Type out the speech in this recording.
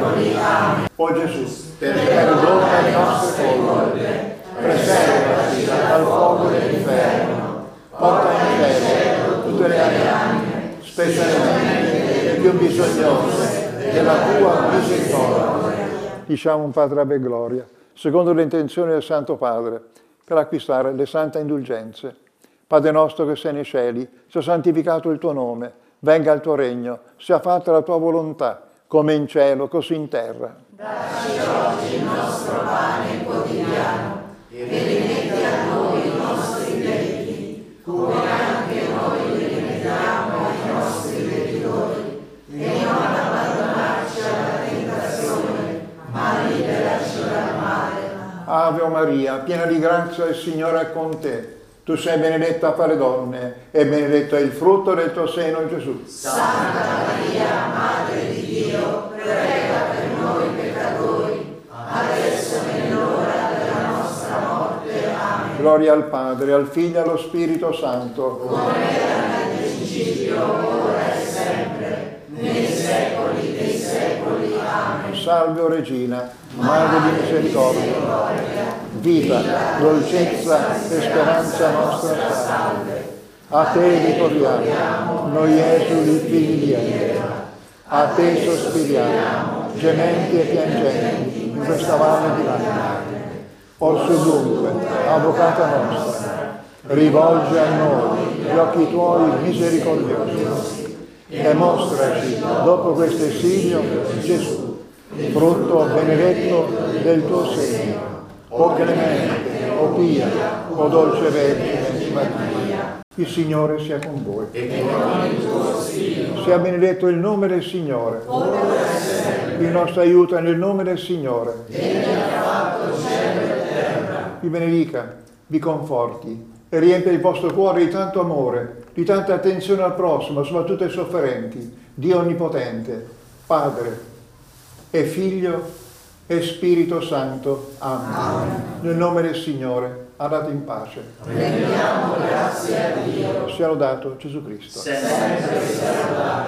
secoli. Amen. O Gesù, perdona le nostre colpe, preservaci dal fuoco dell'inferno, porta in cielo tutte le anime, specialmente le più bisognose della tua misericordia. Diciamo un Padre Ave Gloria, secondo le intenzioni del Santo Padre, per acquistare le sante indulgenze. Padre nostro che sei nei cieli, sia santificato il tuo nome, venga il tuo regno, sia fatta la tua volontà, come in cielo, così in terra. Dacci oggi il nostro pane quotidiano e rimetti a noi i nostri debiti, come anche noi li rimettiamo ai nostri debitori, e non abbandonarci alla tentazione, ma liberaci dal male. Ave Maria, piena di grazia, il Signore è con te. Tu sei benedetta fra le donne e benedetto è il frutto del tuo seno, Gesù. Santa Maria, Madre di Dio, prega per noi peccatori, adesso è l'ora della nostra morte. Amen. Gloria al Padre, al Figlio e allo Spirito Santo. Come era nel principio, ora e sempre, nei secoli dei secoli. Amen. Salve, o Regina, Madre di misericordia, vita, dolcezza e speranza nostra salve. A te ricorriamo, noi esuli figli di Eva. A te sospiriamo, gementi e piangenti, in questa valle di lacrime. Orsù dunque, Avvocata nostra, rivolgi a noi gli occhi tuoi misericordiosi e mostraci, dopo questo esilio, Gesù, frutto benedetto del tuo seno. O clemente, o pia, o dolce Vergine Maria. Il Signore sia con voi. E con il tuo spirito. Sia benedetto il nome del Signore. Il nostro aiuto è nel nome del Signore. Egli ha fatto cielo e terra. Vi benedica, vi conforti e riempie il vostro cuore di tanto amore, di tanta attenzione al prossimo, soprattutto ai sofferenti. Dio Onnipotente, Padre e Figlio e Spirito Santo. Amen. Amen. Nel nome del Signore, andate in pace. Rendiamo grazie a Dio. Sia lodato Gesù Cristo. Sempre sia lodato.